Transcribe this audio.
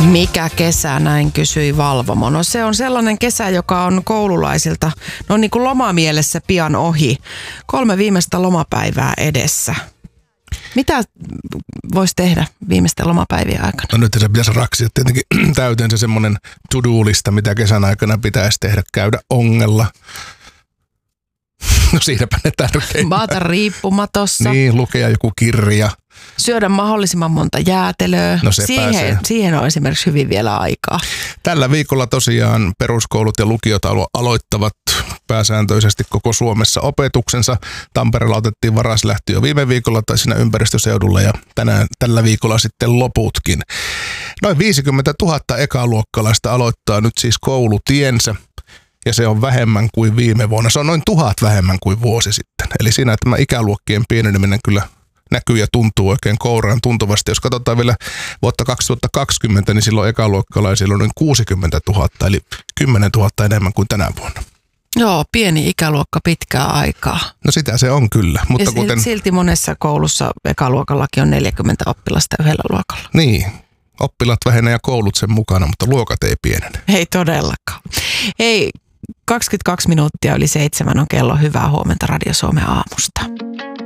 Mikä kesä, näin kysyi Valvomo. No se on sellainen kesä, joka on koululaisilta, no niin kuin lomamielessä pian ohi. 3 viimeistä lomapäivää edessä. Mitä voisi tehdä viimeisten lomapäivien aikana? No nyt se pitäisi raksia tietenkin täyteen se semmoinen to-do-lista, mitä kesän aikana pitäisi tehdä. Käydä ongella. No siinäpä ne tärkein. Maata riippumatossa. Niin, lukea joku kirja. Syödä mahdollisimman monta jäätelöä. No se siihen on esimerkiksi hyvin vielä aikaa. Tällä viikolla tosiaan peruskoulut ja lukiot aloittavat pääsääntöisesti koko Suomessa opetuksensa. Tampereella otettiin varaslähtö jo viime viikolla tai siinä ympäristöseudulla ja tällä viikolla sitten loputkin. Noin 50 000 ekaluokkalaista aloittaa nyt siis koulutiensä. Ja se on vähemmän kuin viime vuonna. Se on noin 1000 vähemmän kuin vuosi sitten. Eli siinä tämä ikäluokkien pieneneminen kyllä näkyy ja tuntuu oikein kouraan tuntuvasti. Jos katsotaan vielä vuotta 2020, niin silloin ekaluokkalaisilla on noin 60 000, eli 10 000 enemmän kuin tänä vuonna. Joo, pieni ikäluokka pitkää aikaa. No sitä se on kyllä. Mutta ja silti monessa koulussa ekaluokallakin on 40 oppilasta yhdellä luokalla. Niin, oppilaat vähenee ja koulut sen mukana, mutta luokat ei pienene. Ei todellakaan. Hei, 22 minuuttia yli 7 on kello. Hyvää huomenta Radio Suomen aamusta.